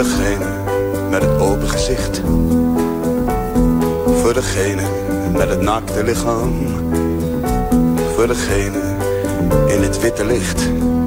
degene met het open gezicht. Voor degene met het naakte lichaam. Voor degene in het witte licht.